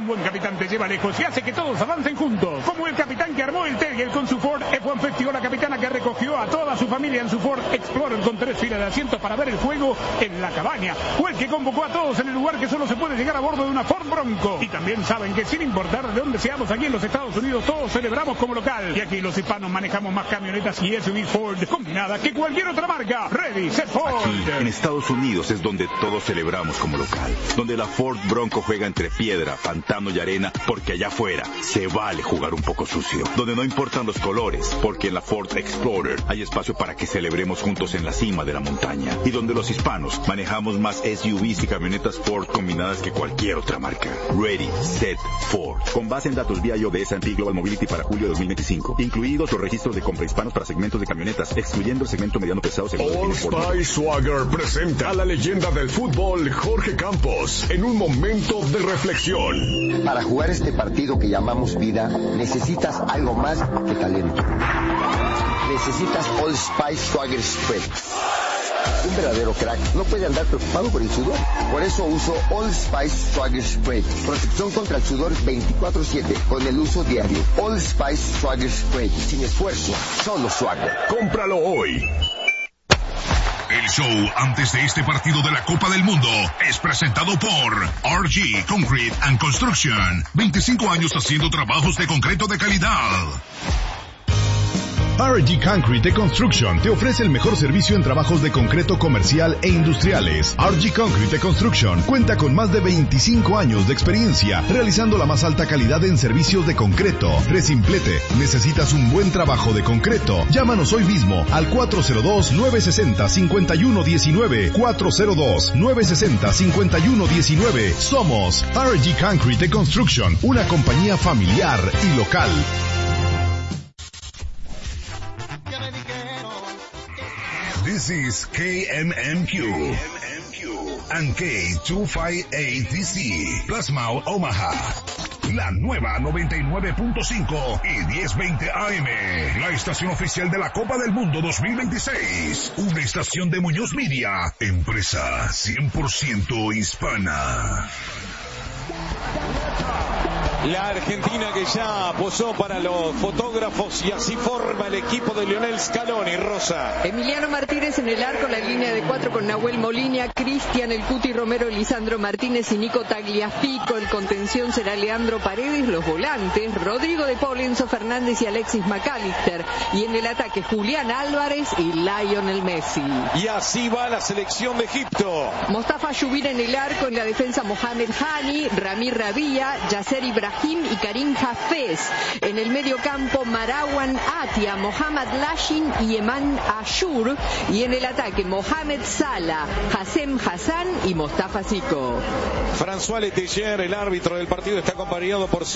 Un buen capitán te lleva lejos y hace que todos avancen juntos. Como el capitán que armó el Terrier con su Ford F1 Festival, la capitana que recogió a toda su familia en su Ford Explorer con 3 filas de asientos para ver el juego en la cabaña. O el que convocó a todos en el lugar que solo se puede llegar a bordo de una Ford Bronco. Y también saben que sin importar de dónde seamos aquí en los Estados Unidos, todos celebramos como local. Y aquí los hispanos manejamos más camionetas y SUV Ford combinadas que cualquier otra marca. Ready, set Ford. Aquí, en Estados Unidos, es donde todos celebramos como local. Donde la Ford Bronco juega entre piedra, pantano y arena, porque allá afuera se vale jugar un poco sucio. Donde no importan los colores, porque en la Ford Explorer hay espacio para que celebremos juntos en la cima de la montaña. Y donde los hispanos manejamos más SUVs y camionetas Ford combinadas que cualquier otra marca. Ready, set, Ford. Con base en datos VIO de S&P Global Mobility para julio de 2025. Incluidos los registros de compra hispanos para segmentos de camionetas, excluyendo el segmento mediano pesado según Old Spice Swagger presenta a la leyenda del fútbol Jorge Campos en un momento de reflexión. Para jugar este partido que llamamos vida, necesitas algo más que talento. Necesitas Old Spice Swagger Spread. Un verdadero crack no puede andar preocupado por el sudor. Por eso uso Old Spice Swagger Spread. Protección contra el sudor 24/7 con el uso diario. Old Spice Swagger Spread. Sin esfuerzo, solo swagger. Cómpralo hoy. El show antes de este partido de la Copa del Mundo es presentado por RG Concrete and Construction. 25 años haciendo trabajos de concreto de calidad. RG Concrete Construction te ofrece el mejor servicio en trabajos de concreto comercial e industriales. RG Concrete Construction cuenta con más de 25 años de experiencia realizando la más alta calidad en servicios de concreto. Resimplete, ¿necesitas un buen trabajo de concreto? Llámanos hoy mismo al 402-960-5119. 402-960-5119. Somos RG Concrete Construction, una compañía familiar y local. This is KMMQ and K258DC, Plasma Omaha. La nueva 99.5 y 1020 AM. La estación oficial de la Copa del Mundo 2026. Una estación de Muñoz Media. Empresa 100% hispana. La Argentina que ya posó para los fotógrafos y así forma el equipo de Lionel Scaloni. Rosa. Emiliano Martínez en el arco, la línea de 4 con Nahuel Molina, Cristian El Cuti Romero, Lisandro Martínez y Nico Tagliafico. El contención será Leandro Paredes, los volantes Rodrigo de Paul, Enzo Fernández y Alexis McAllister. Y en el ataque Julián Álvarez y Lionel Messi. Y así va la selección de Egipto. Mostafa Yubir en el arco, en la defensa Mohamed Hani, Ramir Rabia, Yasser Ibrahim y Karim Hafez. En el medio campo Marwan Atia, Mohamed Lashin y Eman Ashur. Y en el ataque Mohamed Salah, Hassem Hassan y Mostafa Zico. François Letelier, el árbitro del partido, está acompañado por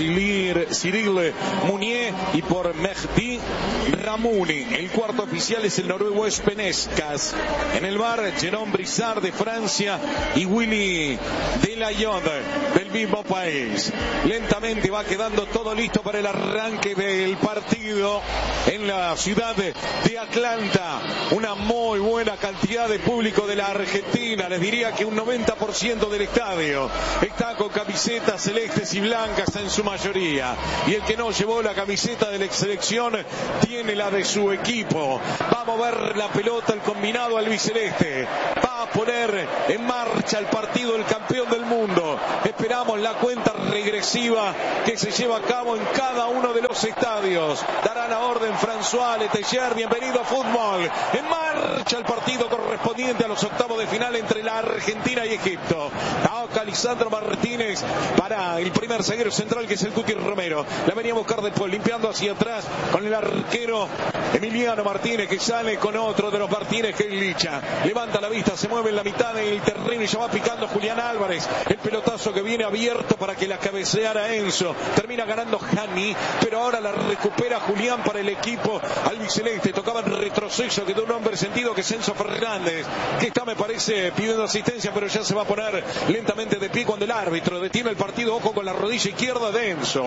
Cyril Mounier y por Mehdi Ramouni. El cuarto oficial es el noruego Espenescas. En el bar, Jérôme Brissard de Francia y Willy Delayode del mismo país. Lentamente va quedando todo listo para el arranque del partido en la ciudad de Atlanta. Una muy buena cantidad de público de la Argentina. Les diría que un 90% del estadio está con camisetas celestes y blancas en su mayoría. Y el que no llevó la camiseta de la selección tiene la de su equipo. Va a mover la pelota el combinado albiceleste. Va a poner en marcha el partido del campeón del mundo. Esperamos la cuenta regresiva que se lleva a cabo en cada uno de los estadios. Dará la orden François Letelier. Bienvenido a fútbol. En marcha el partido correspondiente a los octavos de final entre la Argentina y Egipto. Acá Lisandro Martínez para el primer zaguero central, que es el Cuti Romero. La venía a buscar después, limpiando hacia atrás con el arquero Emiliano Martínez, que sale con otro de los Martínez, que es Licha. Levanta la vista, se mueve en la mitad del terreno y ya va picando Julián Álvarez. El pelotazo que viene abierto para que la cabeceara Enzo. Termina ganando Hani, pero ahora la recupera Julián para el equipo albiceleste. Tocaba en retroceso, quedó un hombre sentido que es Enzo Fernández, que está, me parece, pidiendo asistencia, pero ya se va a poner lentamente directamente de pie cuando el árbitro detiene el partido. Ojo con la rodilla izquierda de Enzo.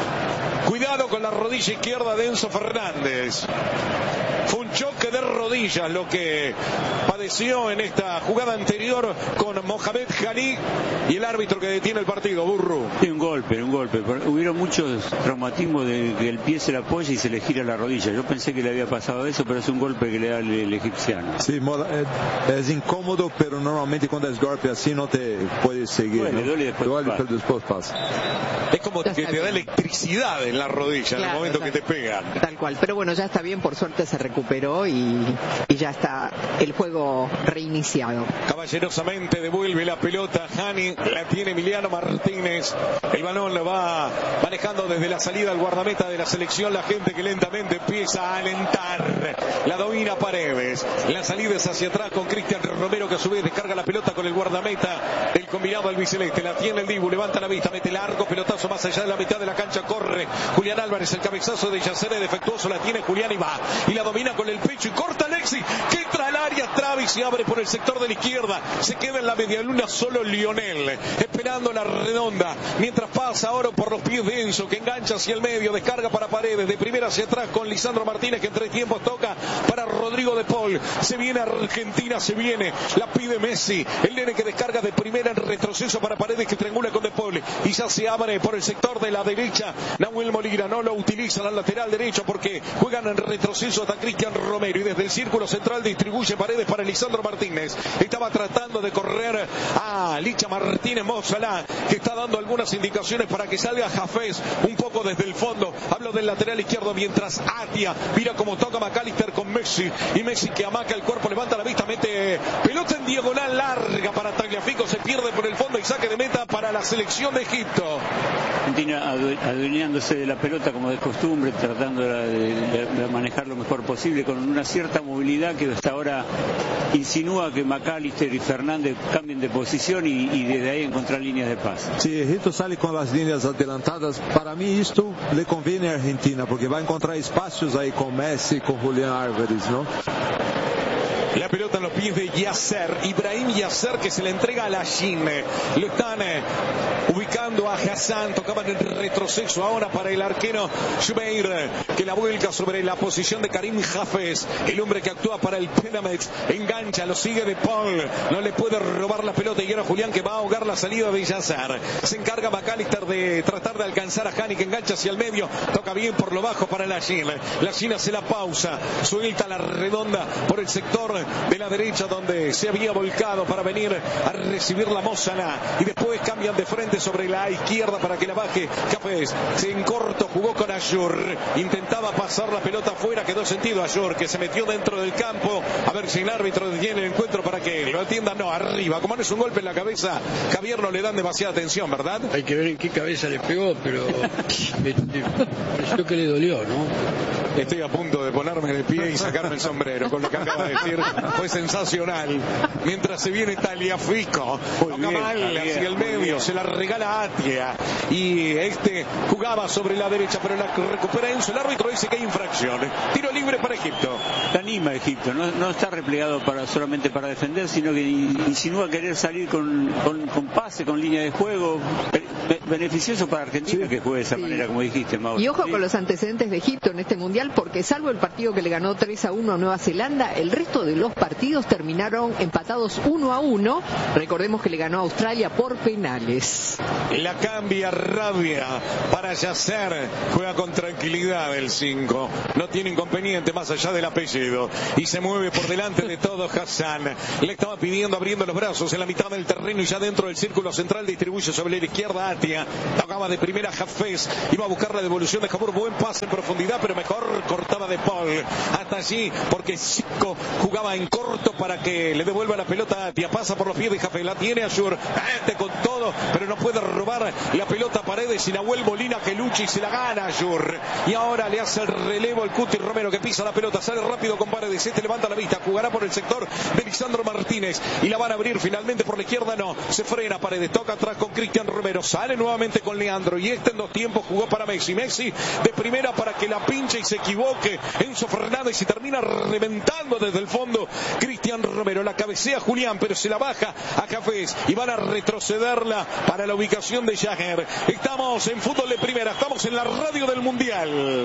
Cuidado con la rodilla izquierda de Enzo Fernández. Fue un choque de rodillas lo que padeció en esta jugada anterior con Mohamed Hani y el árbitro que detiene el partido, Burru. Sí, un golpe. Hubieron muchos traumatismos de que el pie se le apoya y se le gira la rodilla. Yo pensé que le había pasado eso, pero es un golpe que le da el egipciano. Sí, es incómodo, pero normalmente cuando es golpe así no te puedes seguir. Bueno, ¿no? duele pero después pasa. Es como que te da electricidad en la rodilla, claro, en el momento que te pegan. Tal cual, pero bueno, ya está bien, por suerte se recuperó y ya está el juego reiniciado. Caballerosamente devuelve la pelota Hani, la tiene Emiliano Martínez, el balón lo va manejando desde la salida al guardameta de la selección, la gente que lentamente empieza a alentar, la domina Paredes, la salida es hacia atrás con Cristian Romero, que a su vez descarga la pelota con el guardameta del combinado albiceleste, la tiene el Dibu, levanta la vista, mete largo, pelotazo más allá de la mitad de la cancha, corre Julián Álvarez, el cabezazo de Yacer defectuoso, la tiene Julián y va, y la domina con el pecho y corta Alexis, que entra al área, traba y se abre por el sector de la izquierda, se queda en la medialuna solo Lionel, esperando la redonda, mientras pasa ahora por los pies de Enzo, que engancha hacia el medio, descarga para Paredes, de primera hacia atrás con Lisandro Martínez, que en 3 tiempos toca para Rodrigo de Paul, se viene Argentina, se viene, la pide Messi, el nene que descarga de primera en retroceso para Paredes, que triangula con de Paul, y ya se abre por el sector de la derecha, Nahuel Molina no lo utiliza al lateral derecho porque juegan en retroceso hasta Cristian Romero, y desde el círculo central distribuye Paredes para Lisandro Martínez, estaba tratando de correr a Licha Martínez Mozalá, que está dando algunas indicaciones para que salga Hafez un poco desde el fondo, hablo del lateral izquierdo, mientras Atia mira cómo toca McAllister con Messi, y Messi que amaca el cuerpo, levanta la vista, mete pelota en diagonal larga para Tagliafico, se pierde por el fondo y saque de meta para la selección de Egipto. Argentina adueñándose de la pelota como de costumbre, tratando de manejar lo mejor posible, con una cierta movilidad que hasta ahora insinúa que McAllister y Fernández cambien de posición y desde ahí encontrar líneas de pase. Si Egipto sale con las líneas adelantadas, para mí esto le conviene a Argentina, porque va a encontrar espacios ahí con Messi, con Julián Álvarez, ¿no? La pelota en los pies de Yasser, Ibrahim Yasser, que se le entrega a Lachin, lo están ubicando a Hassan, tocaban en retroceso ahora para el arquero Jubeir, que la vuelca sobre la posición de Karim Hafez, el hombre que actúa para el Penamex, engancha, lo sigue de Paul, no le puede robar la pelota, y ahora Julián, que va a ahogar la salida de Yasser, se encarga McAllister de tratar de alcanzar a Hani, que engancha hacia el medio, toca bien por lo bajo para Lachin hace la pausa, suelta la redonda por el sector de la derecha donde se había volcado para venir a recibir la Mozana, y después cambian de frente sobre la izquierda para que la baje Cafés, se en corto jugó con Ayur, intentaba pasar la pelota afuera, quedó sentido Ayur, que se metió dentro del campo, a ver si el árbitro detiene el encuentro para que lo atienda, no, arriba, como no es un golpe en la cabeza, Javier, no le dan demasiada atención, ¿verdad? Hay que ver en qué cabeza le pegó, pero me pareció que le dolió, ¿no? Estoy a punto de ponerme en el pie y sacarme el sombrero con lo que acaba de decir, fue sensacional. Mientras se viene Tagliafico, toca mal hacia el medio, se la regala a Atia, y jugaba sobre la derecha, pero la recupera Enzo, el árbitro dice que hay infracción, tiro libre para Egipto. Se anima Egipto, no está replegado solamente para defender, sino que insinúa querer salir con pase, con línea de juego, beneficioso para Argentina, que juegue de esa manera, como dijiste, Mauro. Y ojo con los antecedentes de Egipto en este mundial, porque salvo el partido que le ganó 3-1 a Nueva Zelanda, el resto de los partidos terminaron empatados 1-1. Recordemos que le ganó a Australia por penales. La cambia Rabia para Yasser, juega con tranquilidad el 5, no tiene inconveniente más allá del apellido, y se mueve por delante de todo Hassan, le estaba pidiendo, abriendo los brazos en la mitad del terreno, y ya dentro del círculo central distribuye sobre la izquierda Atia, tocaba de primera Hafez, iba a buscar la devolución de Jabur, buen pase en profundidad, pero mejor cortaba de Paul hasta allí, porque Zico jugaba en corto para que le devuelva la pelota a Atia, pasa por los pies de Hafez, la tiene Ayur, con todo, pero no puede robar la pelota a Paredes, y Nahuel Molina que lucha y se la gana Ayur, y ahora le hace el relevo el Cuti Romero, que pisa la pelota, sale rápido con Paredes, levanta la vista, jugará por el sector de Lisandro Martínez, y la van a abrir finalmente por la izquierda, no, se frena Paredes, toca atrás con Cristian Romero, sale nuevamente con Leandro. Y en 2 tiempos jugó para Messi. Messi de primera para que la pinche y se equivoque Enzo Fernández y termina reventando desde el fondo Cristian Romero. La cabecea Julián, pero se la baja a Cafés y van a retrocederla para la ubicación de Jagger. Estamos en fútbol de primera, estamos en la radio del Mundial.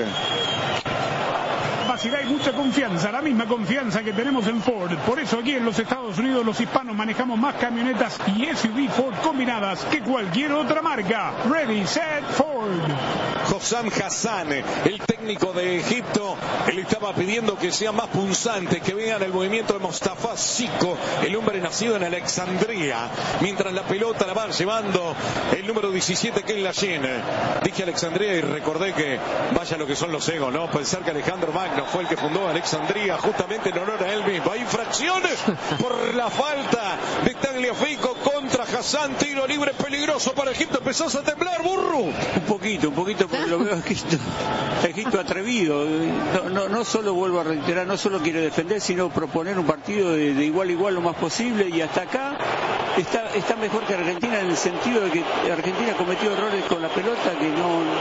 Capacidad y mucha confianza, la misma confianza que tenemos en Ford. Por eso aquí en los Estados Unidos los hispanos manejamos más camionetas y SUV Ford combinadas que cualquier otra marca. Ready, set, Ford. Hossam Hassan, el técnico de Egipto, él estaba pidiendo que sea más punzante, que vean el movimiento de Mostafa Siko, el hombre nacido en Alexandria, mientras la pelota la va llevando el número 17 que es Layen. Dije Alexandria y recordé que vaya lo que son los egos, ¿no? Pensar que Alejandro Magno fue el que fundó Alexandria justamente en honor a él mismo. Hay infracciones por la falta de Tagliafico contra Hassan, tiro libre peligroso para Egipto. Empezás a temblar, burro. Un poquito, porque lo veo Egipto atrevido. No solo, vuelvo a reiterar, no solo quiere defender, sino proponer un partido de igual a igual lo más posible, y hasta acá está mejor que Argentina en el sentido de que Argentina cometió errores con la pelota que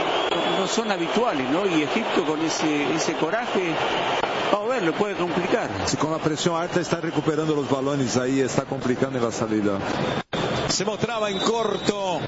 no son habituales, ¿no? Y Egipto con ese coraje, vamos a ver, lo puede complicar. Si con la presión alta está recuperando los balones ahí, está complicando en la salida. Se mostraba en corto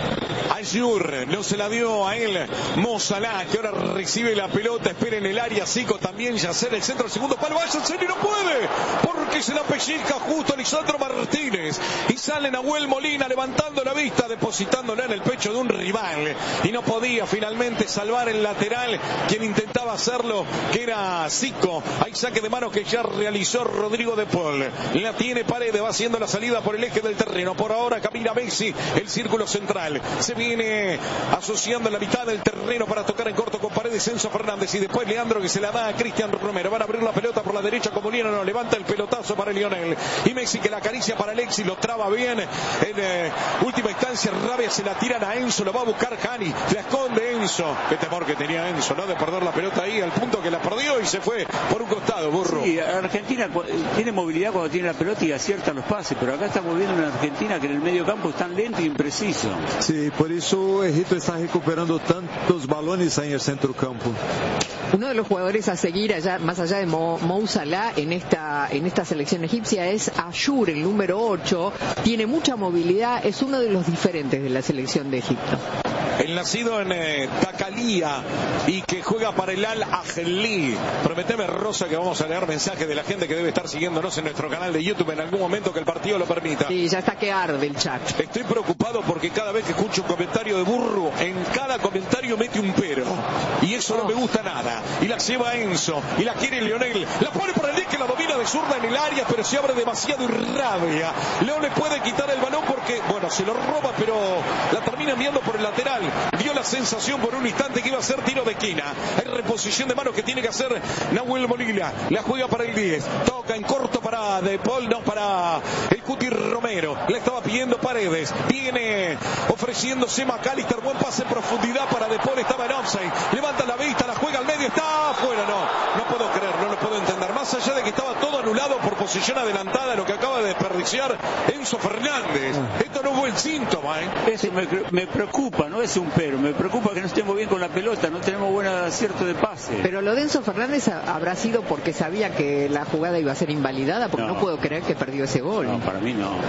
Ayur, no se la dio a él Mo Salah, que ahora recibe la pelota, espera en el área. Zico también, Yacer, el centro, el segundo palo, vaya en serio, no puede, porque se la pellizca justo Lisandro Martínez y sale Nahuel Molina levantando la vista, depositándola en el pecho de un rival, y no podía finalmente salvar el lateral quien intentaba hacerlo, que era Zico. Hay saque de manos que ya realizó Rodrigo de Paul, la tiene Paredes, va haciendo la salida por el eje del terreno. Por ahora camina Messi, el círculo central, se viene asociando en la mitad del terreno para tocar en corto con Paredes, Enzo Fernández, y después Leandro, que se la da a Cristian Romero. Van a abrir la pelota por la derecha como Molina, no levanta el pelotazo para Lionel, y Messi que la acaricia para Alexis, lo traba bien en última instancia. Rabia se la tiran a Enzo, lo va a buscar Hani, la esconde Enzo. Qué temor que tenía Enzo, ¿no? De perder la pelota ahí, al punto que la perdió y se fue por un costado, burro. Sí, Argentina tiene movilidad cuando tiene la pelota y acierta los pases, pero acá estamos viendo una Argentina que en el medio campo es tan lento y impreciso. Sí, por eso Egipto está recuperando tantos balones ahí en el centro campo. Uno de los jugadores a seguir allá, más allá de Mo Salah en esta selección egipcia, es Ayur, el número 8. Tiene mucha movilidad, es uno de los diferentes de la selección de Egipto. El nacido en Takalia y que juega para el Al-Ahly. Prometeme, Rosa, que vamos a leer mensajes de la gente que debe estar siguiéndonos en nuestro canal de YouTube en algún momento que el partido lo permita. Sí, ya está que arde el chat. Estoy preocupado porque cada vez que escucho un comentario de burro, en cada comentario mete un pero. Y eso no me gusta nada. Y la lleva Enzo. Y la quiere Lionel. La pone por el día que la domina de zurda en el área, pero se abre demasiado y rabia. Leo le puede quitar el balón porque, bueno, se lo roba, pero la termina enviando por el lateral. Dio la sensación por un instante que iba a ser tiro de esquina. Hay reposición de manos que tiene que hacer Nahuel Molina. La juega para el 10. Toca en corto para De Paul, no, para el Cuti Romero. La estaba pidiendo Paredes. Viene ofreciéndose McAllister. Buen pase en profundidad para De Paul. Estaba en offside. Levanta la vista, la juega al medio. Está afuera. No puedo creer, no lo puedo entender. Más allá de que estaba todo anulado por posición adelantada, lo que acaba de desperdiciar Enzo Fernández. Esto no es buen síntoma, ¿eh? Eso me preocupa, no es un pero. Me preocupa que no estemos bien con la pelota, no tenemos buen acierto de pase. Pero lo de Enzo Fernández habrá sido porque sabía que la jugada iba a ser invalidada, porque no puedo creer que perdió ese gol. No, para mí no.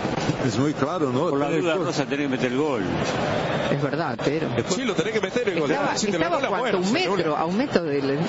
Es muy claro, ¿no? Por la duda, Rosa, tenés que meter el gol. Es verdad, pero... Sí, lo tenés que meter el gol. Estaba a un metro del...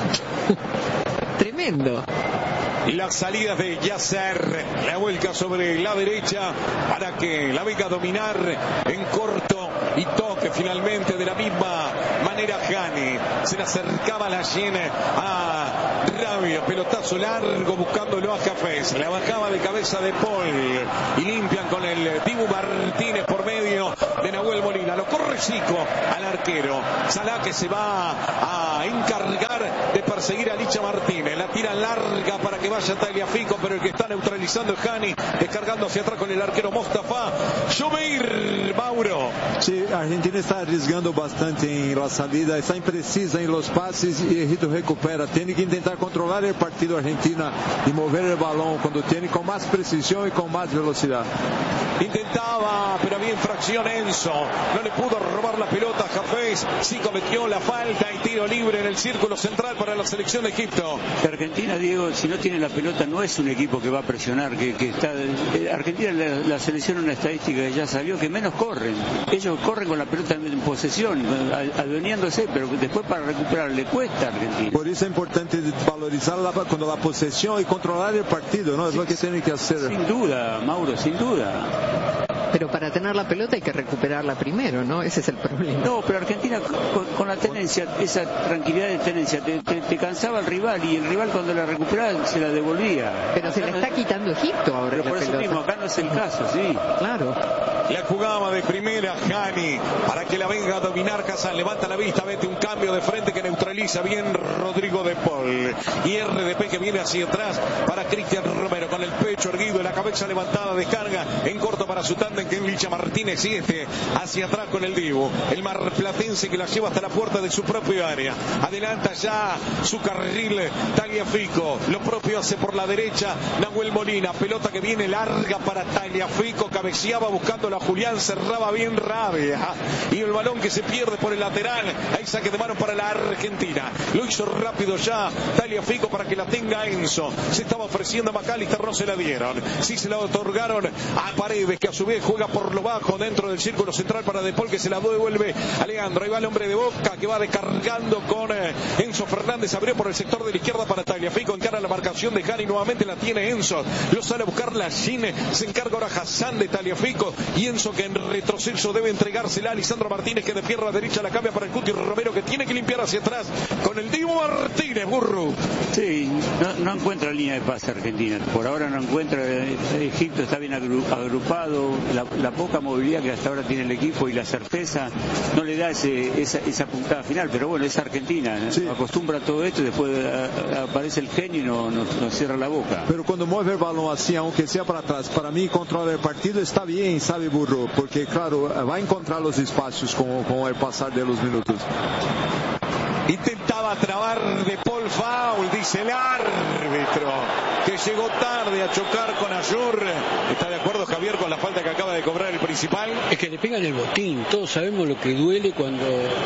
Tremendo. Las salidas de Yacer, la vuelca sobre la derecha para que la venga a dominar en corto y toque finalmente de la misma manera Hani. Se le acercaba la llena a Rabia, pelotazo largo buscándolo a Cafés, la bajaba de cabeza de Paul y limpian con el Dibu Martínez por medio de Nahuel Molina. Lo corre Zico al arquero. Salah, que se va a encargar de perseguir a Licha Martínez, la tira larga para que vaya Tagliafico, pero el que está neutralizando es Hani, descargando hacia atrás con el arquero Mostafa Jomeir. Mauro. Sí, Argentina está arriesgando bastante en la salida, está imprecisa en los pases y Egipto recupera. Tiene que intentar controlar el partido Argentina y mover el balón cuando tiene con más precisión y con más velocidad. Intentaba, pero había infracción Enzo, no le pudo robar la pelota. Hafez sí cometió la falta y tiro libre en el círculo central para la selección de Egipto. Argentina, Diego, si no tiene la pelota no es un equipo que va a presionar, que está... Argentina, la selección, una estadística que ya salió, que menos corren. Ellos corren con la pelota en posesión, adueñándose, pero después para recuperar le cuesta a Argentina. Por eso es importante valorizar cuando la posesión y controlar el partido, ¿no? Es lo que tienen que hacer. Sin duda, Mauro, sin duda. Pero para tener la pelota hay que recuperarla primero, ¿no? Ese es el problema. No, pero Argentina con la tenencia, esa tranquilidad de tenencia, te cansaba el rival, y el rival cuando la recuperaba se la devolvía. Pero se la está quitando Egipto ahora. Pero por eso mismo, acá no es el caso, sí. Claro. La jugaba de primera Hani para que la venga a dominar Hassan. Levanta la vista, vete un cambio de frente que neutraliza bien Rodrigo de Paul. Y RDP que viene hacia atrás para Cristian Romero con el pecho erguido y la cabeza levantada. Descarga en corto para su tándem que es Licha Martínez, y hacia atrás con el Divo. El marplatense que la lleva hasta la puerta de su propio área. Adelanta ya su carril Tagliafico. Lo propio hace por la derecha Nahuel Molina. Pelota que viene larga para Tagliafico. Cabeceaba buscando la Julián, cerraba bien Rabia. Y el balón que se pierde por el lateral. Ahí saque de mano para la Argentina. Lo hizo rápido ya Tagliafico para que la tenga Enzo. Se estaba ofreciendo a McAllister, no se la dieron. Sí se la otorgaron a Paredes, que a su vez juega por lo bajo dentro del círculo central para De Paul, que se la devuelve a Leandro. Ahí va el hombre de Boca que va descargando con Enzo Fernández. Abrió por el sector de la izquierda para Tagliafico. Encara la marcación de Hani. Nuevamente la tiene Enzo. Lo sale a buscar la Gine. Se encarga ahora Hassan de Tagliafico. Y Enzo que en retroceso debe entregársela a Lisandro Martínez, que de pierna derecha la cambia para el Cuti Romero, que tiene que limpiar hacia atrás con el Divo Martínez. Burro. Sí, no encuentra línea de pase Argentina. Por ahora no encuentra. Egipto está bien agrupado. La poca movilidad que hasta ahora tiene el equipo y la certeza no le da esa puntada final, pero bueno, es Argentina, ¿no? Sí. Acostumbra a todo esto y después aparece el genio y nos cierra la boca. Pero cuando mueve el balón así, aunque sea para atrás, para mí controlar el partido está bien, sabe, Burro, porque claro, va a encontrar los espacios con el pasar de los minutos. Intentaba trabar De Paul, foul, dice el árbitro, que llegó tarde a chocar con Ayur. ¿Está de acuerdo, Javier, con la falta que acaba de cobrar el principal? Es que le pegan el botín. Todos sabemos lo que duele cuando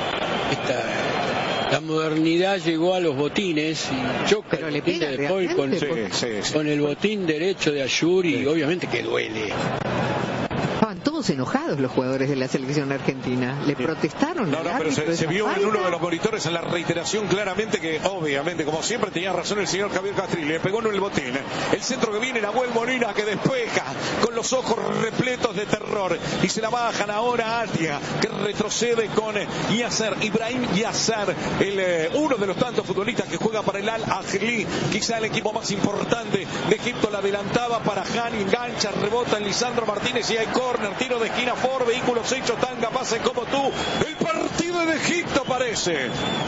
la modernidad llegó a los botines y choca el botín de De Paul con el botín derecho de Ayur, y obviamente que duele. Estaban todos enojados los jugadores de la selección argentina. Le protestaron. No, pero se vio en uno de los monitores en la reiteración claramente que, obviamente, como siempre, tenía razón el señor Javier Castrilli. Le pegó en el botín. El centro que viene, Nahuel Molina, que despeja con los ojos repletos de terror. Y se la bajan ahora a Atia, que retrocede con Yasser, Ibrahim Yasser, uno de los tantos futbolistas que juega para el Al-Ahly, quizá el equipo más importante de Egipto. La adelantaba para Hani, engancha, rebota en Lisandro Martínez y hay corner, tiro de esquina, Ford, vehículos hechos, Tanga, pase como tú. El partido de Egipto parece.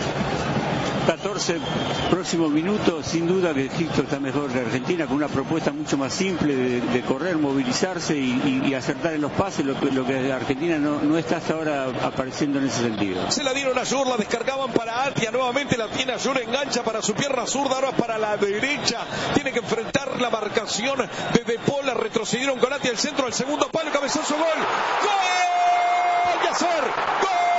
14 próximos minutos, sin duda que Egipto está mejor que Argentina, con una propuesta mucho más simple de correr, movilizarse y acertar en los pases, lo que Argentina no está hasta ahora apareciendo en ese sentido. Se la dieron a Ayur, la descargaban para Atia, nuevamente la tiene Ayur, engancha para su pierna zurda, ahora para la derecha, tiene que enfrentar la marcación de De Paul, la retrocedieron con Atia, el centro, el segundo palo, cabezazo, gol, ¡gol! ¡Yasser! ¡Gol!